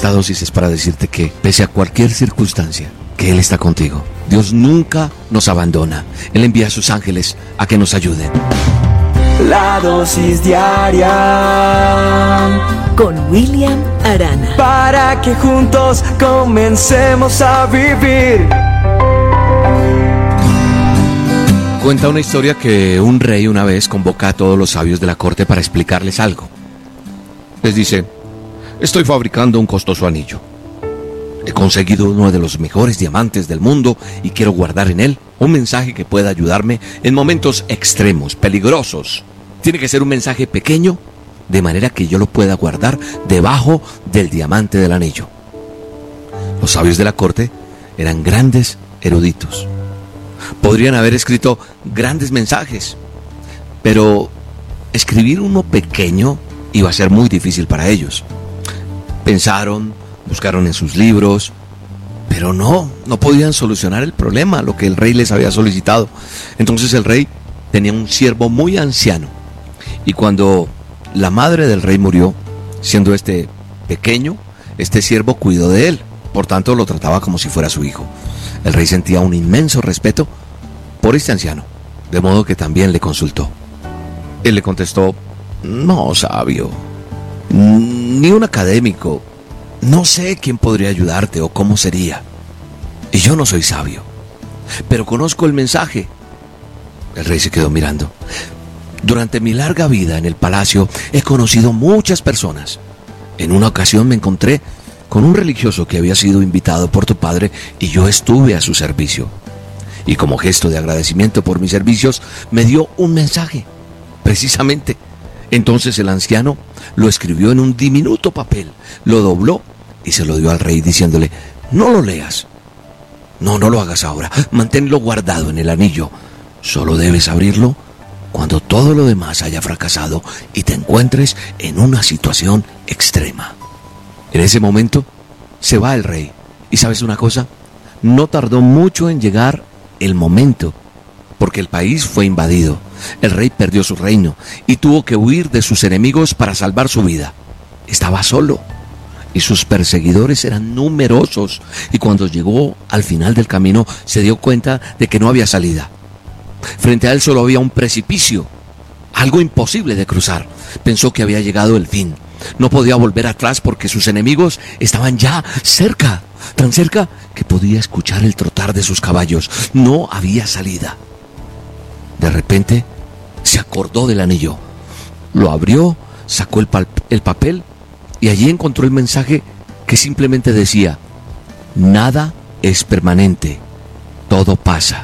Esta dosis es para decirte que, pese a cualquier circunstancia, que Él está contigo. Dios nunca nos abandona. Él envía a sus ángeles a que nos ayuden. La dosis diaria con William Arana, para que juntos comencemos a vivir. Cuenta una historia que un rey una vez convoca a todos los sabios de la corte para explicarles algo. Les dice: estoy fabricando un costoso anillo. He conseguido uno de los mejores diamantes del mundo y quiero guardar en él un mensaje que pueda ayudarme en momentos extremos, peligrosos. Tiene que ser un mensaje pequeño, de manera que yo lo pueda guardar debajo del diamante del anillo. Los sabios de la corte eran grandes eruditos. Podrían haber escrito grandes mensajes, pero escribir uno pequeño iba a ser muy difícil para ellos. Pensaron, buscaron en sus libros, pero no podían solucionar el problema, lo que el rey les había solicitado. Entonces el rey tenía un siervo muy anciano, y cuando la madre del rey murió, siendo este pequeño, este siervo cuidó de él, por tanto lo trataba como si fuera su hijo. El rey sentía un inmenso respeto por este anciano, de modo que también le consultó. Él le contestó: no, sabio, ni un académico, no sé quién podría ayudarte o cómo sería. Y yo no soy sabio, pero conozco el mensaje. El rey se quedó mirando. Durante mi larga vida en el palacio he conocido muchas personas. En una ocasión me encontré con un religioso que había sido invitado por tu padre y yo estuve a su servicio. Y como gesto de agradecimiento por mis servicios, me dio un mensaje, precisamente. Entonces el anciano lo escribió en un diminuto papel, lo dobló y se lo dio al rey diciéndole: no lo leas. No lo hagas ahora, manténlo guardado en el anillo. Solo debes abrirlo cuando todo lo demás haya fracasado y te encuentres en una situación extrema. En ese momento se va el rey. ¿Y sabes una cosa? No tardó mucho en llegar el momento, porque el país fue invadido. El rey perdió su reino y tuvo que huir de sus enemigos para salvar su vida. Estaba solo y sus perseguidores eran numerosos, y cuando llegó al final del camino se dio cuenta de que no había salida. Frente a él solo había un precipicio, algo imposible de cruzar. Pensó que había llegado el fin. No podía volver atrás porque sus enemigos estaban ya cerca, tan cerca que podía escuchar el trotar de sus caballos. No había salida. De repente se acordó del anillo, lo abrió, sacó el papel y allí encontró el mensaje que simplemente decía: nada es permanente, todo pasa.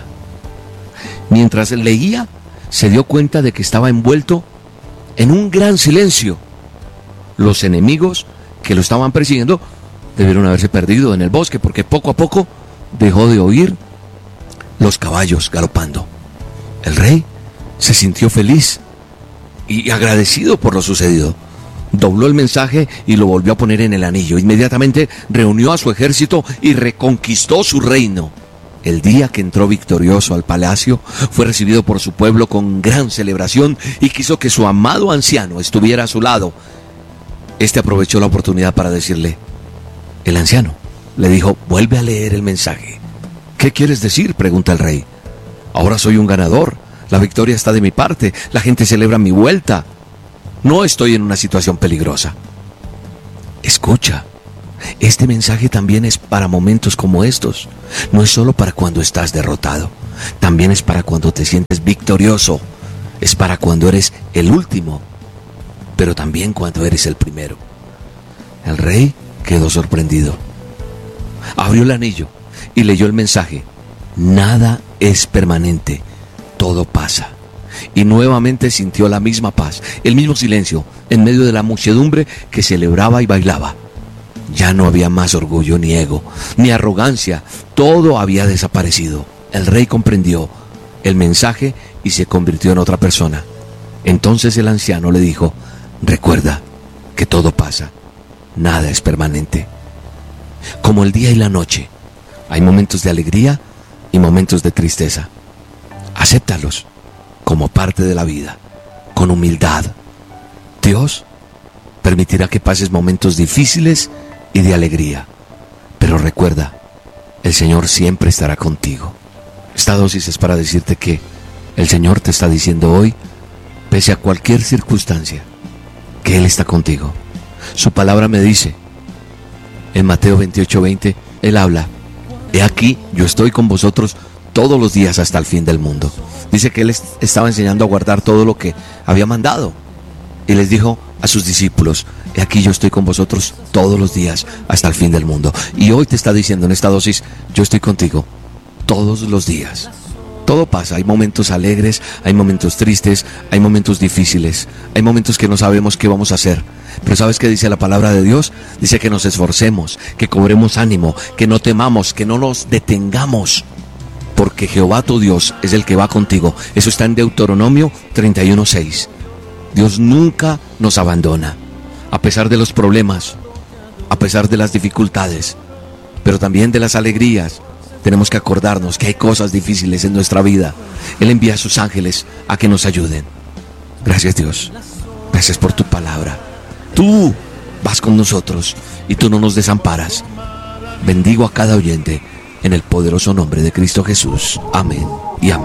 Mientras leía, se dio cuenta de que estaba envuelto en un gran silencio. Los enemigos que lo estaban persiguiendo debieron haberse perdido en el bosque, porque poco a poco dejó de oír los caballos galopando. El rey se sintió feliz y agradecido por lo sucedido. Dobló el mensaje y lo volvió a poner en el anillo. Inmediatamente reunió a su ejército y reconquistó su reino. El día que entró victorioso al palacio, fue recibido por su pueblo con gran celebración y quiso que su amado anciano estuviera a su lado. Este aprovechó la oportunidad para decirle: el anciano le dijo: vuelve a leer el mensaje. ¿Qué quieres decir?, pregunta el rey. Ahora soy un ganador, la victoria está de mi parte, la gente celebra mi vuelta. No estoy en una situación peligrosa. Escucha, este mensaje también es para momentos como estos. No es solo para cuando estás derrotado, también es para cuando te sientes victorioso. Es para cuando eres el último, pero también cuando eres el primero. El rey quedó sorprendido. Abrió el anillo y leyó el mensaje: nada es permanente, todo pasa. Y nuevamente sintió la misma paz, el mismo silencio, en medio de la muchedumbre que celebraba y bailaba. Ya no había más orgullo, ni ego, ni arrogancia. Todo había desaparecido. El rey comprendió el mensaje y se convirtió en otra persona. Entonces el anciano le dijo: recuerda que todo pasa, nada es permanente. Como el día y la noche, hay momentos de alegría y momentos de tristeza. Acéptalos como parte de la vida, con humildad. Dios permitirá que pases momentos difíciles y de alegría. Pero recuerda, el Señor siempre estará contigo. Esta dosis es para decirte que el Señor te está diciendo hoy, pese a cualquier circunstancia, que Él está contigo. Su palabra me dice, en Mateo 28:20, Él habla, he aquí, yo estoy con vosotros todos los días hasta el fin del mundo. Dice que Él estaba enseñando a guardar todo lo que había mandado. Y les dijo a sus discípulos, he aquí yo estoy con vosotros todos los días hasta el fin del mundo. Y hoy te está diciendo en esta dosis, yo estoy contigo todos los días. Todo pasa, hay momentos alegres, hay momentos tristes, hay momentos difíciles, hay momentos que no sabemos qué vamos a hacer. Pero ¿sabes qué dice la palabra de Dios? Dice que nos esforcemos, que cobremos ánimo, que no temamos, que no nos detengamos, porque Jehová tu Dios es el que va contigo. Eso está en Deuteronomio 31:6. Dios nunca nos abandona, a pesar de los problemas, a pesar de las dificultades, pero también de las alegrías. Tenemos que acordarnos que hay cosas difíciles en nuestra vida. Él envía a sus ángeles a que nos ayuden. Gracias, Dios. Gracias por tu palabra. Tú vas con nosotros y tú no nos desamparas. Bendigo a cada oyente en el poderoso nombre de Cristo Jesús. Amén y amén.